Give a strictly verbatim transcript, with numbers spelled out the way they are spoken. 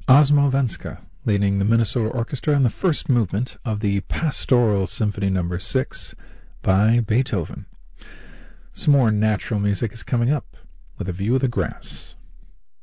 Osmo Venska, leading the Minnesota Orchestra in the first movement of the Pastoral Symphony Number six by Beethoven. Some more natural music is coming up with A View of the Grass.